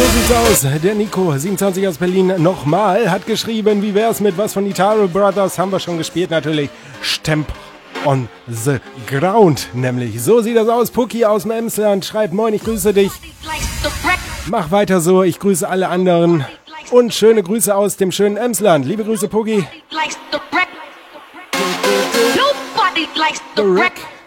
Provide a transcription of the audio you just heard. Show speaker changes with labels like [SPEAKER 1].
[SPEAKER 1] sieht's aus. Der Nico, 27 aus Berlin, nochmal, hat geschrieben, wie wär's mit was von Italo Brothers? Haben wir schon gespielt natürlich. Stamp on the Ground, nämlich. So sieht das aus. Pucki aus dem Emsland schreibt, moin, ich grüße dich. Mach weiter so, ich grüße alle anderen. Und schöne Grüße aus dem schönen Emsland. Liebe Grüße, Pucki. The Wreck.